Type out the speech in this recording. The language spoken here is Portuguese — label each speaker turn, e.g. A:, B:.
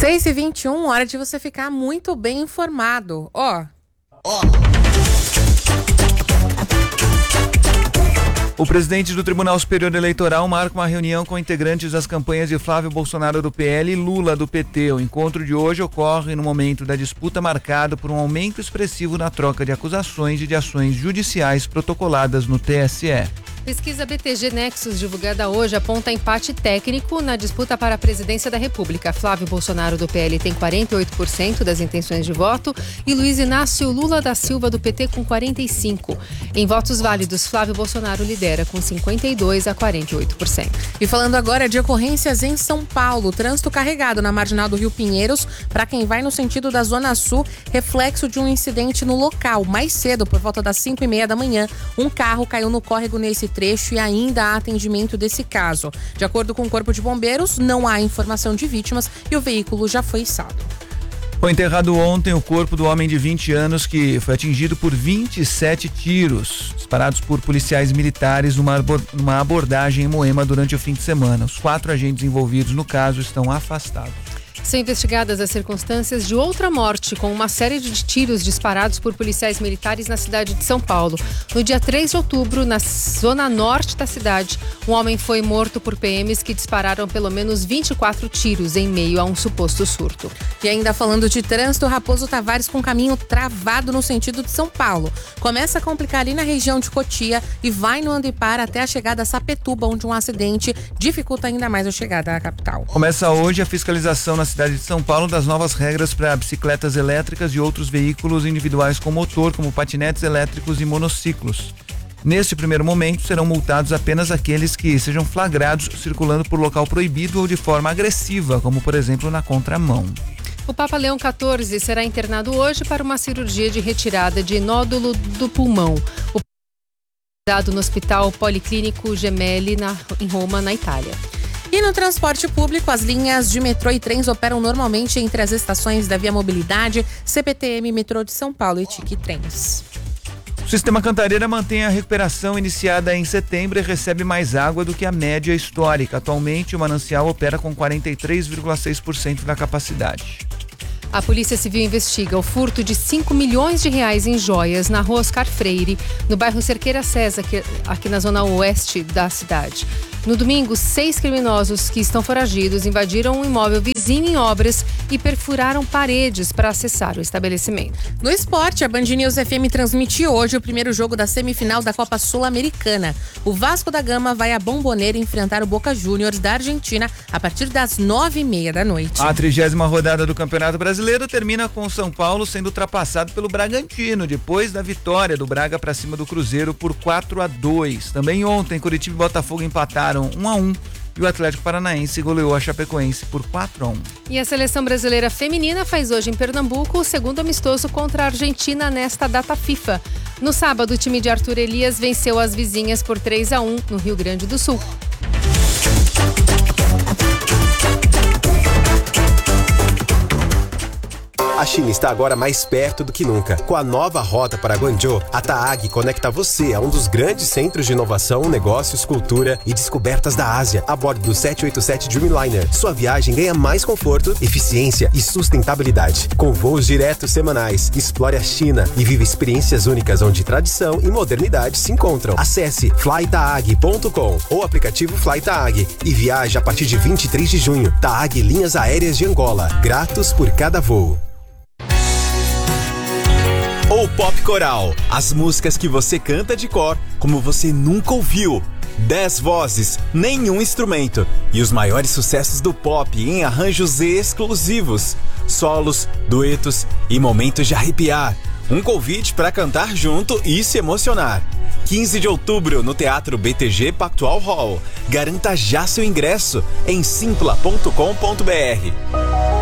A: 6h21, hora de você ficar muito bem informado.
B: O presidente do Tribunal Superior Eleitoral marca uma reunião com integrantes das campanhas de Flávio Bolsonaro do PL e Lula do PT. O encontro de hoje ocorre no momento da disputa marcada por um aumento expressivo na troca de acusações e de ações judiciais protocoladas no TSE.
C: Pesquisa BTG Nexus, divulgada hoje, aponta empate técnico na disputa para a presidência da República. Flávio Bolsonaro do PL tem 48% das intenções de voto e Luiz Inácio Lula da Silva do PT com 45%. Em votos válidos, Flávio Bolsonaro lidera com 52% a 48%.
A: E falando agora de ocorrências em São Paulo, trânsito carregado na marginal do Rio Pinheiros para quem vai no sentido da Zona Sul, reflexo de um incidente no local. Mais cedo, por volta das 5h30 da manhã, um carro caiu no córrego nesse trecho e ainda há atendimento desse caso. De acordo com o Corpo de Bombeiros, não há informação de vítimas e o veículo já foi içado.
B: Foi enterrado ontem o corpo do homem de 20 anos que foi atingido por 27 tiros disparados por policiais militares numa abordagem em Moema durante o fim de semana. Os 4 agentes envolvidos no caso estão afastados.
C: São investigadas as circunstâncias de outra morte, com uma série de tiros disparados por policiais militares na cidade de São Paulo. No dia 3 de outubro, na zona norte da cidade, um homem foi morto por PMs que dispararam pelo menos 24 tiros em meio a um suposto surto.
A: E ainda falando de trânsito, Raposo Tavares com caminho travado no sentido de São Paulo. Começa a complicar ali na região de Cotia e vai no Andipar até a chegada a Sapetúba, onde um acidente dificulta ainda mais a chegada à capital.
B: Começa hoje a fiscalização na cidade de São Paulo das novas regras para bicicletas elétricas e outros veículos individuais com motor, como patinetes elétricos e monociclos. Neste primeiro momento, serão multados apenas aqueles que sejam flagrados circulando por local proibido ou de forma agressiva, como por exemplo na contramão.
C: O Papa Leão XIV será internado hoje para uma cirurgia de retirada de nódulo do pulmão. O dado no Hospital Policlínico Gemelli em Roma, na Itália.
A: E no transporte público, as linhas de metrô e trens operam normalmente entre as estações da Via Mobilidade, CPTM, Metrô de São Paulo e TIC Trens.
B: O Sistema Cantareira mantém a recuperação iniciada em setembro e recebe mais água do que a média histórica. Atualmente, o manancial opera com 43,6% da capacidade.
C: A Polícia Civil investiga o furto de 5 milhões de reais em joias na rua Oscar Freire, no bairro Cerqueira César, aqui na zona oeste da cidade. No domingo, 6 criminosos que estão foragidos invadiram um imóvel vizinho em obras e perfuraram paredes para acessar o estabelecimento.
A: No esporte, a Band News FM transmitiu hoje o primeiro jogo da semifinal da Copa Sul-Americana. O Vasco da Gama vai a Bombonera enfrentar o Boca Juniors da Argentina a partir das 9h30 da noite.
B: A 30ª rodada do Campeonato Brasileiro termina com o São Paulo sendo ultrapassado pelo Bragantino, depois da vitória do Braga para cima do Cruzeiro por 4-2. Também ontem, Curitiba e Botafogo empataram 1-1 e o Atlético Paranaense goleou a Chapecoense por 4-1.
C: E a seleção brasileira feminina faz hoje em Pernambuco o segundo amistoso contra a Argentina nesta data FIFA. No sábado, o time de Arthur Elias venceu as vizinhas por 3-1 no Rio Grande do Sul.
D: A China está agora mais perto do que nunca. Com a nova rota para Guangzhou, a TAAG conecta você a um dos grandes centros de inovação, negócios, cultura e descobertas da Ásia, a bordo do 787 Dreamliner. Sua viagem ganha mais conforto, eficiência e sustentabilidade. Com voos diretos semanais, explore a China e viva experiências únicas onde tradição e modernidade se encontram. Acesse flytaag.com ou aplicativo FlyTaag e viaje a partir de 23 de junho. TAAG Linhas Aéreas de Angola. Gratos por cada voo.
E: Ou Pop Coral, as músicas que você canta de cor, como você nunca ouviu. 10 vozes, nenhum instrumento. E os maiores sucessos do pop em arranjos exclusivos. Solos, duetos e momentos de arrepiar. Um convite para cantar junto e se emocionar. 15 de outubro no Teatro BTG Pactual Hall. Garanta já seu ingresso em simpla.com.br.